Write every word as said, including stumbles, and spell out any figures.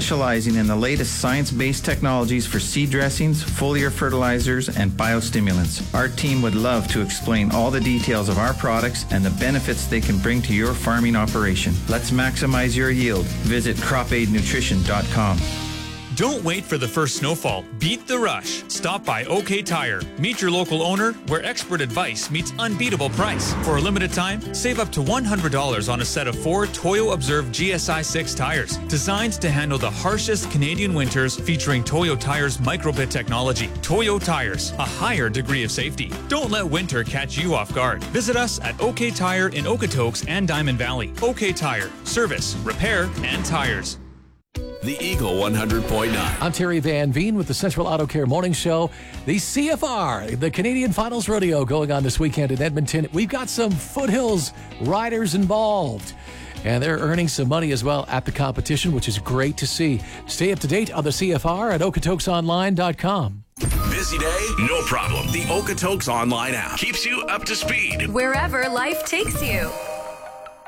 specializing in the latest science-based technologies for seed dressings, foliar fertilizers, and biostimulants. Our team would love to explain all the details of our products and the benefits they can bring to your farming operation. Let's maximize your yield. Visit crop aid nutrition dot com. Don't wait for the first snowfall. Beat the rush. Stop by OK Tire. Meet your local owner where expert advice meets unbeatable price. For a limited time, save up to one hundred dollars on a set of four Toyo Observe G S I six tires, designed to handle the harshest Canadian winters, featuring Toyo Tires microbit technology. Toyo Tires, a higher degree of safety. Don't let winter catch you off guard. Visit us at OK Tire in Okotoks and Diamond Valley. OK Tire. Service, repair, and tires. The Eagle one hundred point nine. I'm Terry Van Veen with the Central Auto Care Morning Show. The C F R, the Canadian Finals Rodeo, going on this weekend in Edmonton. We've got some Foothills riders involved, and they're earning some money as well at the competition, which is great to see. Stay up to date on the C F R at okotoks online dot com. Busy day? No problem. The Okotoks Online app keeps you up to speed wherever life takes you.